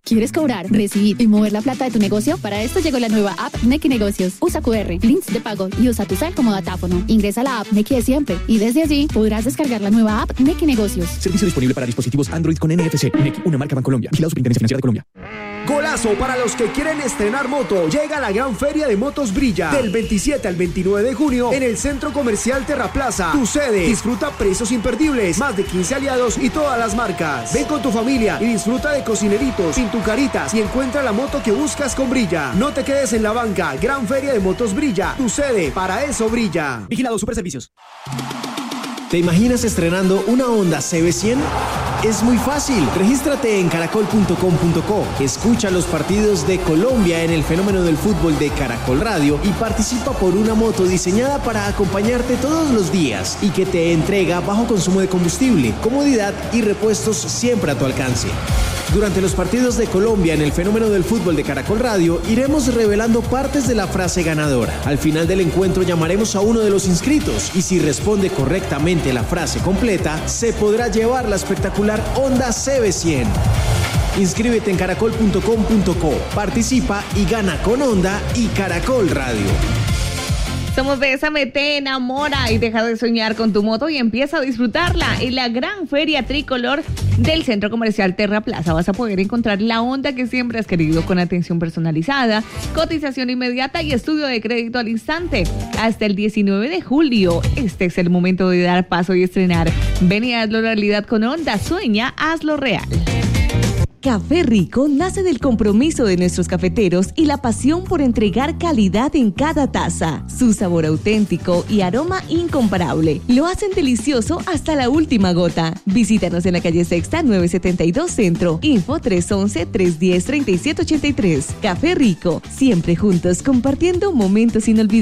¿Quieres cobrar, recibir y mover la plata de tu negocio? Para esto llegó la nueva app Nequi Negocios. Usa QR, links de pago y usa tu cel como datáfono. Ingresa a la app Nequi de siempre y desde allí podrás descargar la nueva app Nequi Negocios. Servicio disponible para dispositivos Android con NFC. Nequi, una marca Bancolombia. Vigilado Superintendencia Financiera de Colombia. Golazo para los que quieren estrenar moto. Llega la gran feria de motos Brilla del 27 al 29 de junio en el Centro Comercial Terraplaza. Tu sede. Disfruta precios imperdibles, más de 15 aliados y todas las marcas. Ven con tu familia y disfruta de cocineritos, pintucaritas y encuentra la moto que buscas con Brilla. No te quedes en la banca. Gran feria de motos Brilla. Tu sede. Para eso brilla. Vigilado Superservicios. ¿Te imaginas estrenando una Honda CB100? Es muy fácil. Regístrate en caracol.com.co. Escucha los partidos de Colombia en el fenómeno del fútbol de Caracol Radio y participa por una moto diseñada para acompañarte todos los días y que te entrega bajo consumo de combustible, comodidad y repuestos siempre a tu alcance. Durante los partidos de Colombia en el fenómeno del fútbol de Caracol Radio, iremos revelando partes de la frase ganadora. Al final del encuentro llamaremos a uno de los inscritos y si responde correctamente la frase completa, se podrá llevar la espectacular Honda CB100. Inscríbete en caracol.com.co, participa y gana con Honda y Caracol Radio. Somos Bésame, te enamora y deja de soñar con tu moto y empieza a disfrutarla en la gran feria tricolor del Centro Comercial Terraplaza. Vas a poder encontrar la Honda que siempre has querido con atención personalizada, cotización inmediata y estudio de crédito al instante. Hasta el 19 de julio, este es el momento de dar paso y estrenar. Ven y hazlo realidad con Honda. Sueña, hazlo real. Café Rico nace del compromiso de nuestros cafeteros y la pasión por entregar calidad en cada taza. Su sabor auténtico y aroma incomparable lo hacen delicioso hasta la última gota. Visítanos en la calle Sexta 972 Centro. Info 311-310-3783. Café Rico, siempre juntos compartiendo momentos inolvidables.